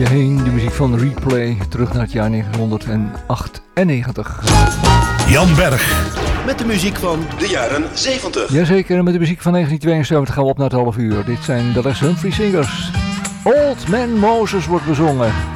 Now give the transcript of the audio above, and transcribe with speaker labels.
Speaker 1: je heen. De muziek van Replay, terug naar het jaar 1998.
Speaker 2: Jan Berg.
Speaker 3: Met de muziek van de jaren 70.
Speaker 1: Jazeker, met de muziek van 1972 gaan we op naar het half uur. Dit zijn de Les Humphrey Singers. Old Man Moses wordt bezongen.